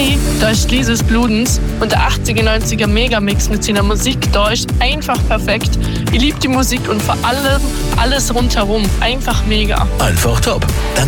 Hey, da ist Lises Bludens und der 80er, 90er Megamix mit seiner Musik, da ist einfach perfekt. Ich liebe die Musik und vor allem alles rundherum. Einfach mega. Einfach top.